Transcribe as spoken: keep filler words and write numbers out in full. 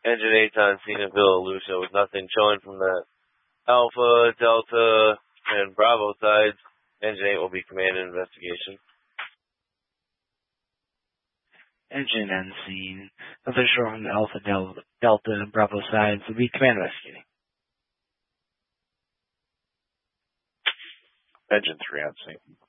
Engine eight on scene at Villa Lucia with nothing showing from the Alpha, Delta, and Bravo sides. Engine eight will be command and investigation. Engine and scene. Nothing showing from the Alpha, Delta, Delta, and Bravo sides will be command investigating. Engine three on scene.